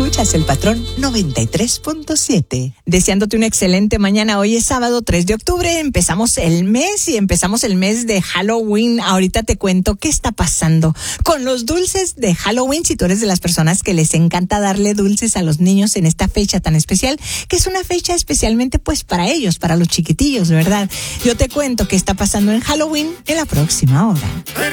Escuchas El Patrón 93.7. Deseándote una excelente mañana. Hoy es sábado 3 de octubre. Empezamos el mes de Halloween. Ahorita te cuento qué está pasando con los dulces de Halloween. Si tú eres de las personas que les encanta darle dulces a los niños en esta fecha tan especial, que es una fecha especialmente pues para ellos, para los chiquitillos, ¿verdad? Yo te cuento qué está pasando en Halloween en la próxima hora.